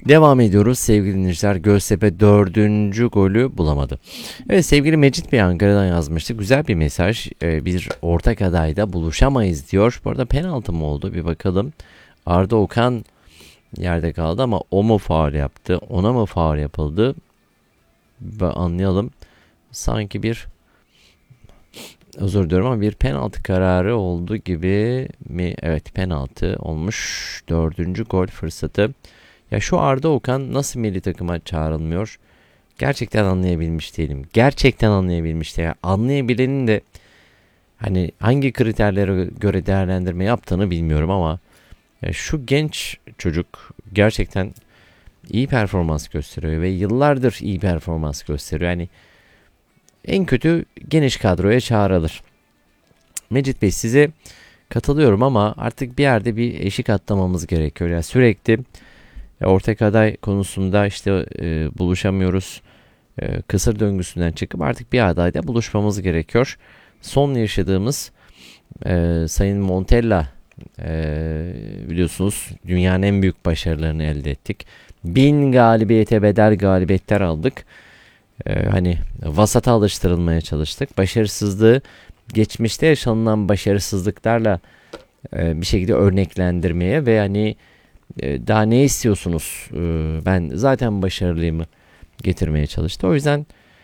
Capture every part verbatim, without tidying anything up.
Devam ediyoruz sevgili dinleyiciler. Göztepe dördüncü golü bulamadı. Evet, sevgili Mecit Bey Ankara'dan yazmıştı. Güzel bir mesaj. Ee, bir ortak adayda buluşamayız diyor. Bu arada penaltı mı oldu? Bir bakalım. Arda Okan yerde kaldı ama o mu faul yaptı? Ona mı faul yapıldı? Bir anlayalım. Sanki bir özür diliyorum ama bir penaltı kararı oldu gibi mi? Evet, penaltı olmuş. Dördüncü gol fırsatı. Ya şu Arda Okan nasıl milli takıma çağrılmıyor? Gerçekten anlayabilmiş değilim. Gerçekten anlayabilmiş değilim. Anlayabilenin de hani hangi kriterlere göre değerlendirme yaptığını bilmiyorum ama ya şu genç çocuk gerçekten iyi performans gösteriyor ve yıllardır iyi performans gösteriyor. Yani en kötü geniş kadroya çağrılır. Mecit Bey, size katılıyorum ama artık bir yerde bir eşik atlamamız gerekiyor. Yani sürekli ortak aday konusunda işte e, buluşamıyoruz. E, kısır döngüsünden çıkıp artık bir adayda buluşmamız gerekiyor. Son yaşadığımız e, Sayın Montella e, biliyorsunuz dünyanın en büyük başarılarını elde ettik. Bin galibiyete bedel galibiyetler aldık. E, hani vasata alıştırılmaya çalıştık. Başarısızlığı geçmişte yaşanılan başarısızlıklarla e, bir şekilde örneklendirmeye ve hani daha ne istiyorsunuz? Ben zaten başarılıyımı getirmeye çalıştı. O yüzden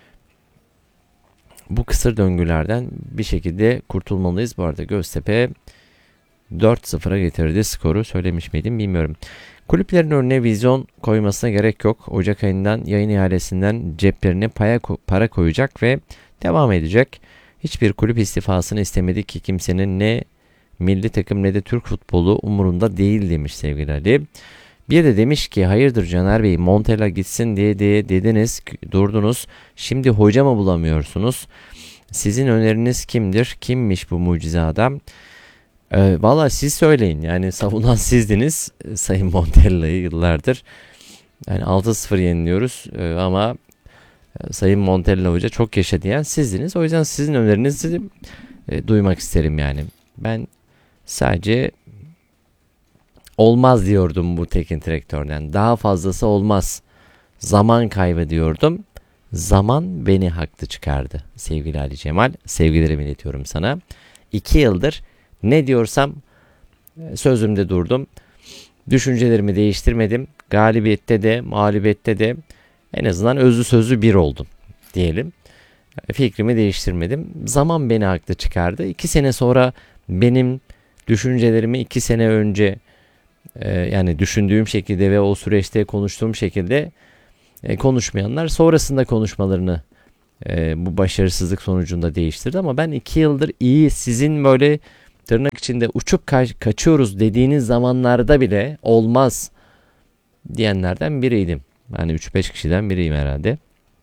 bu kısır döngülerden bir şekilde kurtulmalıyız. Bu arada Göztepe dört sıfıra getirdi skoru. Söylemiş miydim bilmiyorum. Kulüplerin önüne vizyon koymasına gerek yok. Ocak ayından yayın ihalesinden ceplerine paya, para koyacak ve devam edecek. Hiçbir kulüp istifasını istemedi ki kimsenin ne milli takım ne de Türk futbolu umurunda değil demiş sevgili Ali. Bir de demiş ki hayırdır Caner Bey, Montella gitsin diye diye dediniz, durdunuz. Şimdi hoca mı bulamıyorsunuz? Sizin öneriniz kimdir? Kimmiş bu mucize adam? Ee, Valla siz söyleyin. Yani savunan sizdiniz Sayın Montella'yı yıllardır. Yani altı sıfır yeniliyoruz ee, ama Sayın Montella hoca çok yaşa diyen sizdiniz. O yüzden sizin önerinizi e, duymak isterim yani. Ben sadece olmaz diyordum bu teknik direktörden. Daha fazlası olmaz. Zaman kaybı diyordum. Zaman beni haklı çıkardı sevgili Ali Cemal. Sevgilerimi iletiyorum sana. İki yıldır ne diyorsam sözümde durdum. Düşüncelerimi değiştirmedim. Galibiyette de mağlubiyette de en azından özlü sözlü bir oldum diyelim. Fikrimi değiştirmedim. Zaman beni haklı çıkardı. İki sene sonra benim düşüncelerimi iki sene önce e, yani düşündüğüm şekilde ve o süreçte konuştuğum şekilde e, konuşmayanlar sonrasında konuşmalarını e, bu başarısızlık sonucunda değiştirdi. Ama ben iki yıldır iyi, sizin böyle tırnak içinde uçup ka- kaçıyoruz dediğiniz zamanlarda bile olmaz diyenlerden biriydim. Yani üç beş kişiden biriyim herhalde.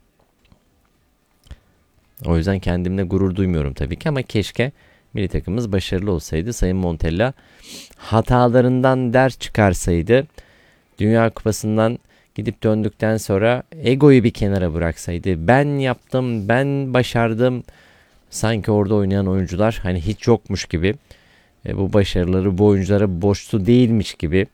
O yüzden kendimle gurur duymuyorum tabii ki ama keşke milli takımımız başarılı olsaydı. Sayın Montella hatalarından ders çıkarsaydı, Dünya Kupası'ndan gidip döndükten sonra egoyu bir kenara bıraksaydı. Ben yaptım, ben başardım. Sanki orada oynayan oyuncular hani hiç yokmuş gibi, e, bu başarıları bu oyunculara borçlu değilmiş gibi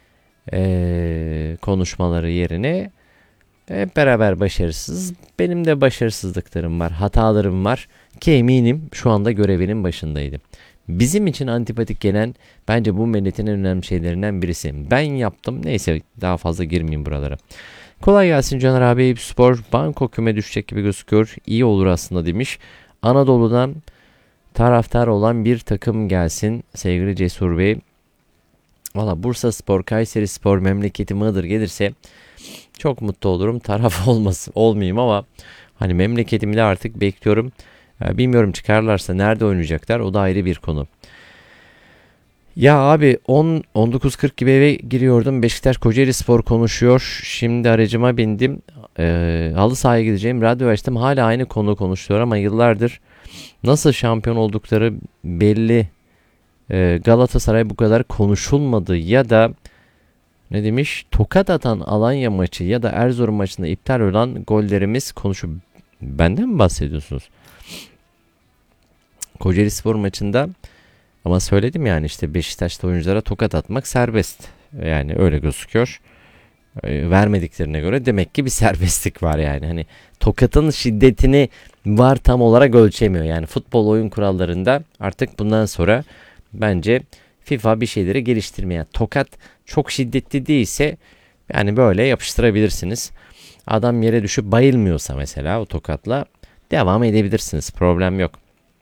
e, konuşmaları yerine hep beraber başarısız. Benim de başarısızlıklarım var, hatalarım var ki eminim şu anda görevinin başındaydı. Bizim için antipatik gelen bence bu milletin en önemli şeylerinden birisi. Ben yaptım, neyse daha fazla girmeyeyim buralara. Kolay gelsin Caner abi. Eyüp Spor banko küme düşecek gibi gözüküyor. İyi olur aslında demiş. Anadolu'dan taraftar olan bir takım gelsin sevgili Cesur Bey. Valla Bursa Spor, Kayseri Spor, memleketim Iğdır gelirse çok mutlu olurum. Taraf olmasın, olmayayım ama hani memleketimi de artık bekliyorum. Ya bilmiyorum, çıkarlarsa nerede oynayacaklar, o da ayrı bir konu. Ya abi on on dokuz kırk gibi eve giriyordum. Beşiktaş Kocaeli Spor konuşuyor. Şimdi aracıma bindim. Ee, halı sahaya gideceğim. Radyo açtım. Hala aynı konu konuşuyor ama yıllardır nasıl şampiyon oldukları belli. Ee, Galatasaray bu kadar konuşulmadı ya da ne demiş? Tokat atan Alanya maçı ya da Erzurum maçında iptal olan gollerimiz konuşuyor. Benden mi bahsediyorsunuz? Kocaeli Spor maçında ama söyledim yani işte Beşiktaş'ta oyunculara tokat atmak serbest. Yani öyle gözüküyor. e, vermediklerine göre demek ki bir serbestlik var yani. Hani tokatın şiddetini var tam olarak ölçemiyor. Yani futbol oyun kurallarında artık bundan sonra bence FIFA bir şeyleri geliştirmeye. Tokat çok şiddetli değilse yani böyle yapıştırabilirsiniz. Adam yere düşüp bayılmıyorsa mesela o tokatla devam edebilirsiniz. Problem yok.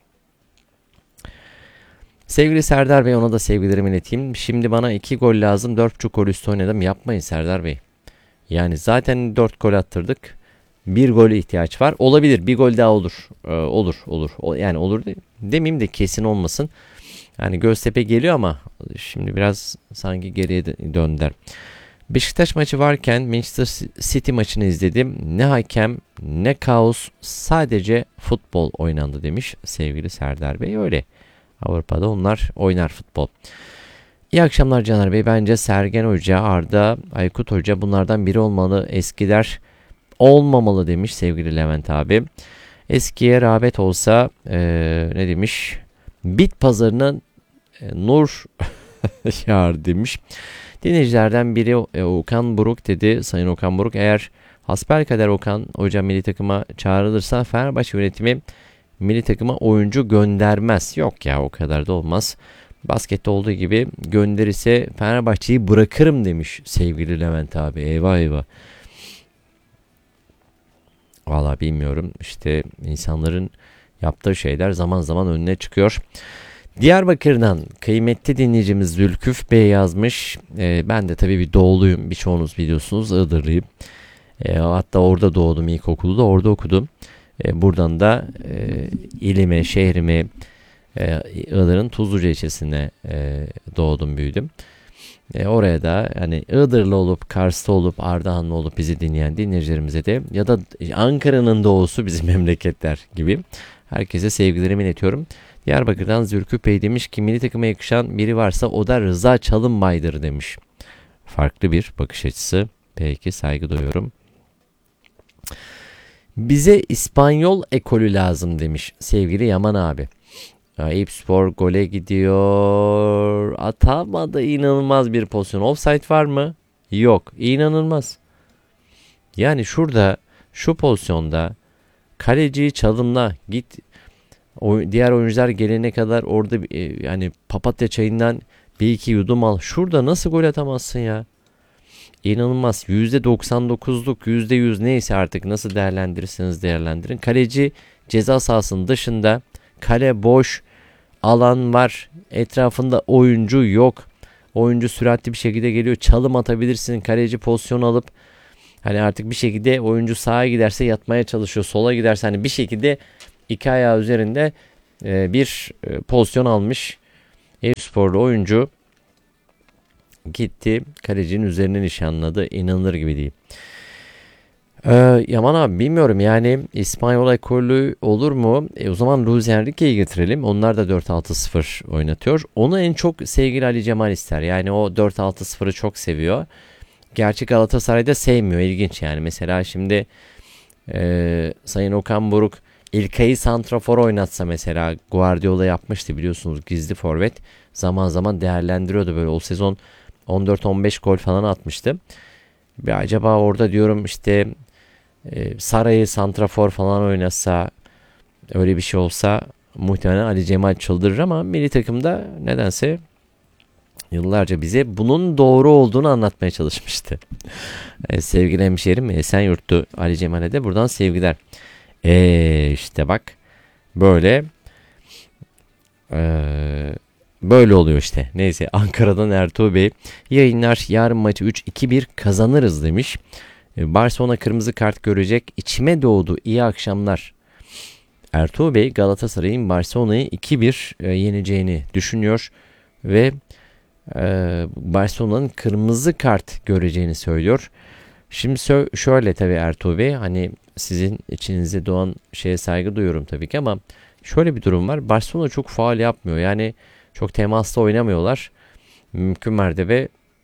Sevgili Serdar Bey, ona da sevgilerimi ileteyim. Şimdi bana iki gol lazım. dört buçuk gol üstü oynadım. Yapmayın Serdar Bey. Yani zaten dört gol attırdık. Bir gole ihtiyaç var. Olabilir. Bir gol daha olur. Ee, olur. Olur. O, yani olur de, demeyeyim de kesin olmasın. Yani Göztepe geliyor ama şimdi biraz sanki geriye döndüler. Beşiktaş maçı varken Manchester City maçını izledim. Ne hakem ne kaos, sadece futbol oynandı demiş sevgili Serdar Bey. Öyle. Avrupa'da onlar oynar futbol. İyi akşamlar Caner Bey. Bence Sergen Hoca, Arda, Aykut Hoca bunlardan biri olmalı. Eskiler olmamalı demiş sevgili Levent abi. Eskiye rağbet olsa ee, ne demiş? Bit pazarının e, nur yağar demiş. Dinleyicilerden biri e, Okan Buruk dedi. Sayın Okan Buruk, eğer hasbelkader Okan Hoca milli takıma çağrılırsa Fenerbahçe yönetimi milli takıma oyuncu göndermez. Yok ya, o kadar da olmaz. Baskette olduğu gibi gönderirse Fenerbahçe'yi bırakırım demiş sevgili Levent abi. Eyvah eyvah. Valla bilmiyorum. İşte insanların yaptığı şeyler zaman zaman önüne çıkıyor. Diyarbakır'dan kıymetli dinleyicimiz Zülküf Bey yazmış. Ee, ben de tabii bir doğuluyum. Birçoğunuz biliyorsunuz, Iğdırlıyım. Ee, hatta orada doğdum, ilkokulu da orada okudum. Ee, buradan da e, ilime, şehrime, e, Iğdır'ın Tuzluca ilçesine e, doğdum, büyüdüm. E, oraya da hani Iğdırlı olup, Kars'ta olup, Ardahanlı olup bizi dinleyen dinleyicilerimize de ya da Ankara'nın doğusu bizim memleketler gibi herkese sevgilerimi iletiyorum. Diyarbakır'dan Zülkü Bey demiş ki milli takıma yakışan biri varsa o da Rıza Çalınbay'dır demiş. Farklı bir bakış açısı. Peki, saygı duyuyorum. Bize İspanyol ekolü lazım demiş sevgili Yaman abi. Eyüpspor gole gidiyor. Atamadı, inanılmaz bir pozisyon. Offside var mı? Yok. İnanılmaz. Yani şurada, şu pozisyonda kaleciyi çalımla git. O, diğer oyuncular gelene kadar orada e, yani papatya çayından bir iki yudum al. Şurada nasıl gol atamazsın ya? İnanılmaz. yüzde doksan dokuzluk, yüzde yüz neyse artık nasıl değerlendirirseniz değerlendirin. Kaleci ceza sahasının dışında, kale boş, alan var, etrafında oyuncu yok. Oyuncu süratli bir şekilde geliyor. Çalım atabilirsin. Kaleci pozisyon alıp hani artık bir şekilde oyuncu sağa giderse yatmaya çalışıyor. Sola giderse hani bir şekilde iki ayağı üzerinde e, bir e, pozisyon almış. Eyüpsporlu oyuncu gitti, kalecinin üzerine nişanladı. İnanılır gibi değil. Ee, Yaman abi bilmiyorum yani İspanyol ekolü olur mu? E, o zaman Luis Enrique'yi getirelim. Onlar da dört altı sıfır oynatıyor. Onu en çok sevgili Ali Cemal ister. Yani o dört altı sıfırı çok seviyor. Gerçi Galatasaray'da sevmiyor. İlginç yani. Mesela şimdi e, Sayın Okan Buruk İlkay'ı santrafor oynatsa, mesela Guardiola yapmıştı biliyorsunuz, gizli forvet. Zaman zaman değerlendiriyordu böyle. O sezon on dört on beş gol falan atmıştı. Bir acaba orada diyorum işte e, Saray'ı santrafor falan oynatsa, öyle bir şey olsa muhtemelen Ali Cemal çıldırır ama milli takımda nedense yıllarca bize bunun doğru olduğunu anlatmaya çalışmıştı. e, sevgili hemşehrim Esenyurt'tu Ali Cemal'e de buradan sevgiler. Eee işte bak böyle ee, böyle oluyor işte. Neyse, Ankara'dan Ertuğ Bey yayınlar, yarın maçı üç iki bir kazanırız demiş. Ee, Barcelona kırmızı kart görecek, içime doğdu, iyi akşamlar. Ertuğ Bey Galatasaray'ın Barcelona'yı iki bir e, yeneceğini düşünüyor ve e, Barcelona'nın kırmızı kart göreceğini söylüyor. Şimdi sö- şöyle tabii Ertuğ Bey, hani sizin içinize doğan şeye saygı duyuyorum tabii ki ama şöyle bir durum var. Barcelona çok faul yapmıyor. Yani çok temaslı oynamıyorlar. Mümkün mertebe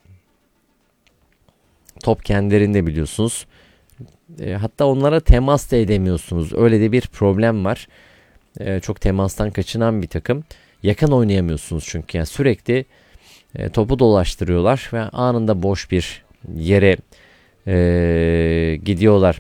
top kendilerinde biliyorsunuz. E, hatta onlara temas da edemiyorsunuz. Öyle de bir problem var. E, çok temastan kaçınan bir takım. Yakın oynayamıyorsunuz çünkü. Yani sürekli e, topu dolaştırıyorlar ve anında boş bir yere e, gidiyorlar.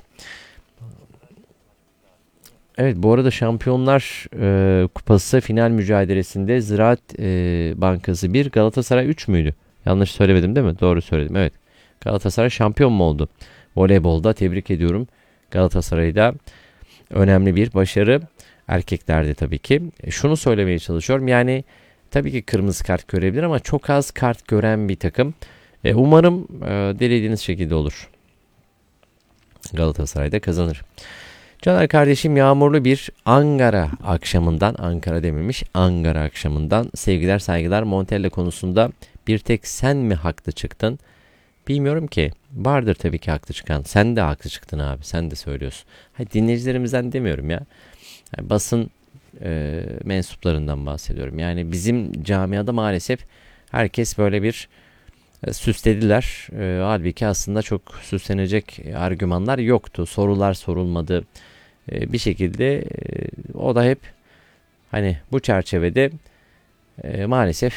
Evet, bu arada Şampiyonlar e, Kupası final mücadelesinde Ziraat e, Bankası bir, Galatasaray üç müydü? Yanlış söylemedim değil mi? Doğru söyledim. Evet. Galatasaray şampiyon mu oldu? Voleybolda tebrik ediyorum. Galatasaray'da önemli bir başarı. Erkeklerde tabii ki. E, şunu söylemeye çalışıyorum. Yani tabii ki kırmızı kart görebilir ama çok az kart gören bir takım. E, umarım e, dilediğiniz şekilde olur. Galatasaray'da kazanır. Caner kardeşim, yağmurlu bir Ankara akşamından, Ankara dememiş, Ankara akşamından sevgiler saygılar. Montella konusunda bir tek sen mi haklı çıktın? Bilmiyorum ki. Vardır tabii ki haklı çıkan. Sen de haklı çıktın abi. Sen de söylüyorsun. Hayır, dinleyicilerimizden demiyorum ya. Yani basın e, mensuplarından bahsediyorum. Yani bizim camiada maalesef herkes böyle bir e, süslediler. E, halbuki aslında çok süslenecek argümanlar yoktu. Sorular sorulmadı. E, bir şekilde e, o da hep hani bu çerçevede e, maalesef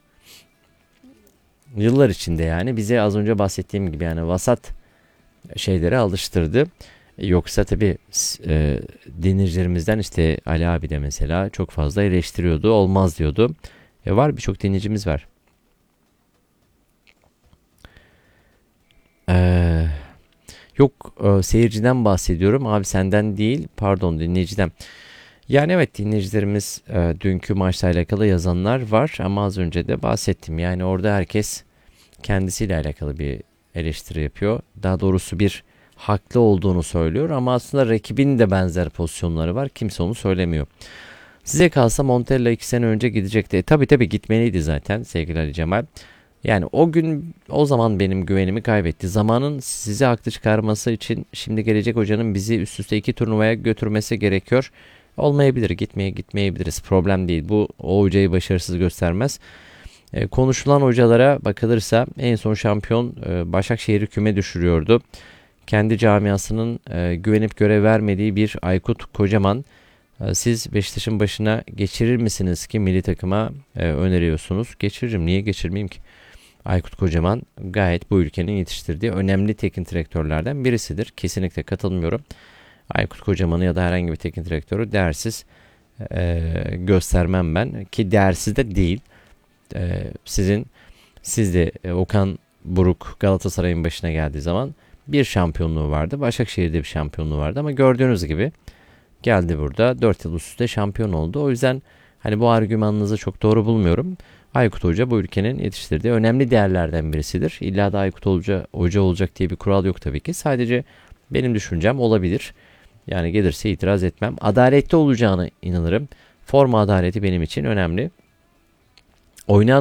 yıllar içinde yani bize az önce bahsettiğim gibi yani vasat şeylere alıştırdı. Yoksa tabii e, dinleyicilerimizden işte Ali abi de mesela çok fazla eleştiriyordu. Olmaz diyordu. E, var, birçok dinleyicimiz var. Eee Yok, e, seyirciden bahsediyorum abi, senden değil, pardon, dinleyiciden. Yani evet, dinleyicilerimiz e, dünkü maçla alakalı yazanlar var ama az önce de bahsettim. Yani orada herkes kendisiyle alakalı bir eleştiri yapıyor. Daha doğrusu bir haklı olduğunu söylüyor ama aslında rakibin de benzer pozisyonları var. Kimse onu söylemiyor. Size kalsa Montella iki sene önce gidecekti. E, tabii tabii gitmeliydi zaten sevgili Ali Cemal. Yani o gün, o zaman benim güvenimi kaybetti. Zamanın sizi haklı çıkarması için şimdi gelecek hocanın bizi üst üste iki turnuvaya götürmesi gerekiyor. Olmayabilir, gitmeye gitmeyebiliriz. Problem değil. Bu o hocayı başarısız göstermez. E, konuşulan hocalara bakılırsa en son şampiyon e, Başakşehir'i küme düşürüyordu. Kendi camiasının e, güvenip görev vermediği bir Aykut Kocaman. E, siz Beşiktaş'ın başına geçirir misiniz ki milli takıma e, öneriyorsunuz? Geçiririm. Niye geçirmeyeyim ki? Aykut Kocaman gayet bu ülkenin yetiştirdiği önemli teknik direktörlerden birisidir. Kesinlikle katılmıyorum. Aykut Kocaman'ı ya da herhangi bir teknik direktörü değersiz e, göstermem ben. Ki değersiz de değil. E, sizin siz de e, Okan Buruk Galatasaray'ın başına geldiği zaman bir şampiyonluğu vardı. Başakşehir'de bir şampiyonluğu vardı ama gördüğünüz gibi geldi burada dört yıl üst üste şampiyon oldu. O yüzden hani bu argümanınızı çok doğru bulmuyorum. Aykut Hoca bu ülkenin yetiştirdiği önemli değerlerden birisidir. İlla da Aykut Hoca, Hoca olacak diye bir kural yok tabii ki. Sadece benim düşüncem olabilir. Yani gelirse itiraz etmem. Adaletli olacağına inanırım. Forma adaleti benim için önemli. Oynayan